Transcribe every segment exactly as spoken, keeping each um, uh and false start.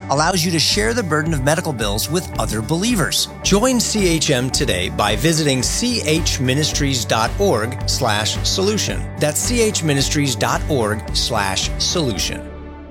allows you to share the burden of medical bills with other believers. Join C H M today by visiting chministries.org slash solution. That's chministries.org slash solution.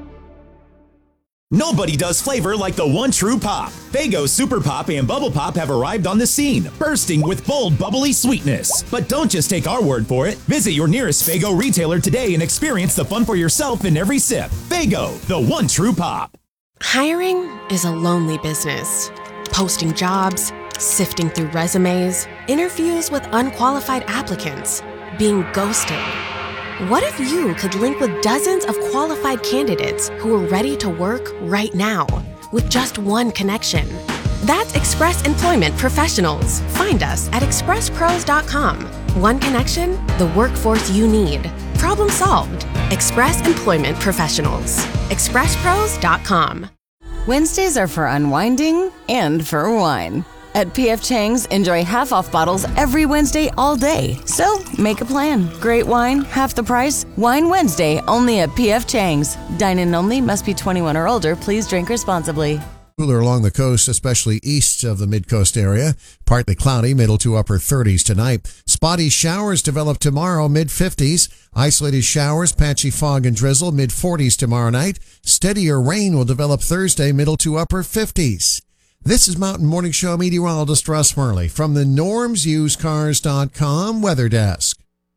Nobody does flavor like the one true pop. Faygo Super Pop and Bubble Pop have arrived on the scene, bursting with bold, bubbly sweetness. But don't just take our word for it. Visit your nearest Faygo retailer today and experience the fun for yourself in every sip. Faygo, the one true pop. Hiring is a lonely business. Posting jobs, sifting through resumes, interviews with unqualified applicants, being ghosted. What if you could link with dozens of qualified candidates who are ready to work right now with just one connection? That's Express Employment Professionals. Find us at express pros dot com. One connection, the workforce you need. Problem solved. Express Employment Professionals. express pros dot com. Wednesdays are for unwinding and for wine. At P F Chang's, enjoy half-off bottles every Wednesday all day. So, make a plan. Great wine, half the price. Wine Wednesday, only at P F Chang's. Dine-in only, must be twenty-one or older. Please drink responsibly. Cooler along the coast, especially east of the mid-coast area. Partly cloudy, middle to upper thirties tonight. Spotty showers develop tomorrow, mid-fifties. Isolated showers, patchy fog and drizzle, mid-forties tomorrow night. Steadier rain will develop Thursday, middle to upper fifties. This is Mountain Morning Show meteorologist Russ Murley from the norms used cars dot com Weather Desk.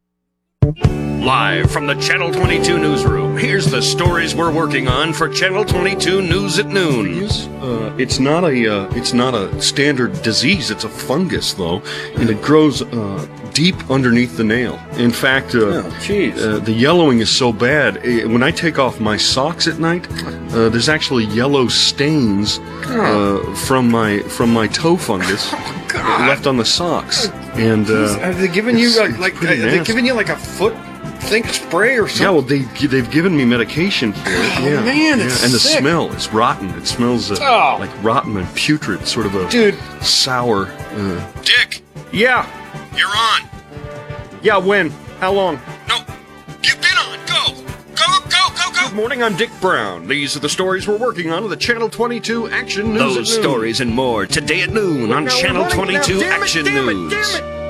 Live from the Channel twenty-two newsroom, here's the stories we're working on for Channel twenty-two News at Noon. Uh, it's not a uh, it's not a standard disease. It's a fungus, though, and it grows uh, deep underneath the nail. In fact, uh, oh, uh, the yellowing is so bad. Uh, when I take off my socks at night, uh, there's actually yellow stains uh, from my from my toe fungus oh, left on the socks. And uh, are they giving you like, like are they giving you like a foot think spray or something? Yeah, well, they they've given me medication for it. Oh yeah, man, yeah. it's and the sick. smell is rotten. It smells uh, oh. like rotten and putrid, sort of a dude sour. Uh, Dick. Yeah, you're on. Yeah, when? How long? No, you've been on. Go, go, go, go, go. Good morning. I'm Dick Brown. These are the stories we're working on with the Channel twenty-two Action News. Those at noon. stories and more today at noon Look, on now Channel we're running twenty-two now. Damn Action it, damn News. It, damn it.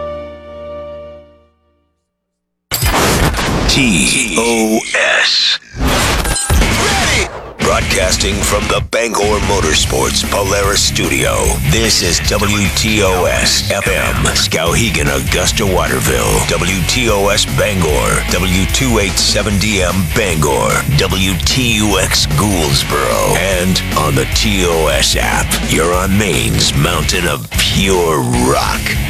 T O S. Ready! Broadcasting from the Bangor Motorsports Polaris Studio, this is W T O S F M, Skowhegan, Augusta, Waterville, W T O S Bangor, W two eighty-seven D M Bangor, W T U X Gouldsboro, and on the T O S app. You're on Maine's mountain of pure rock.